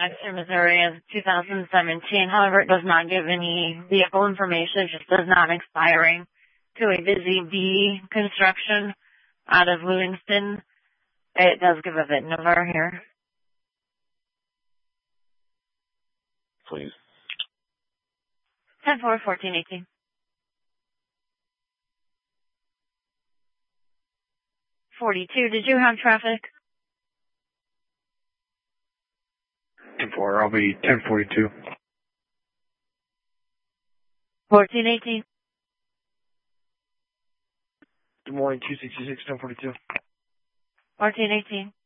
Dexter, Missouri is 2017. However, it does not give any vehicle information. It just says not expiring to a Busy Bee Construction out of Livingston. It does give a VIN number here. Please. 10-4-14-18. 42. Did you have traffic? 10-4. I'll be 1042. 14-18. Good morning, 266, 1042. 14-18.